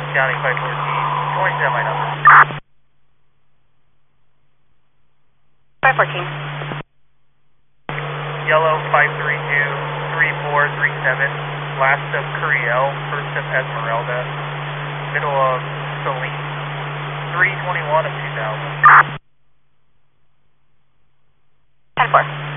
County 514. 27 my number. 514. Yellow 532-3437. Last of Curiel, first of Esmeralda. Middle of Celine. 321 of 2000. 10-4.